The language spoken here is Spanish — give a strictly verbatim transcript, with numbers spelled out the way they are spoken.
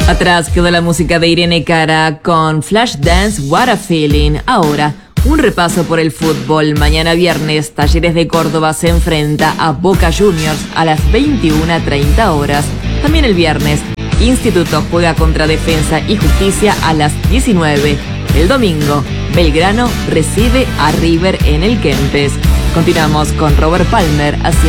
Atrás quedó la música de Irene Cara con Flashdance, What a Feeling. Ahora, un repaso por el fútbol. Mañana viernes, Talleres de Córdoba se enfrenta a Boca Juniors a las veintiuna treinta horas. También el viernes, Instituto juega contra Defensa y Justicia a las diecinueve. El domingo, Belgrano recibe a River en el Kempes. Continuamos con Robert Palmer hacia